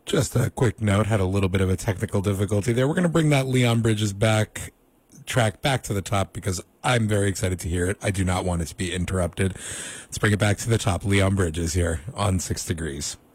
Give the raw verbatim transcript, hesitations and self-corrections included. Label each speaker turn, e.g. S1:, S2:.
S1: Just a quick note, had a little bit of a technical difficulty there. We're going to bring that Leon Bridges back track back to the top because I'm very excited to hear it. I do not want it to be interrupted. Let's bring it back to the top. Leon Bridges here on Six Degrees.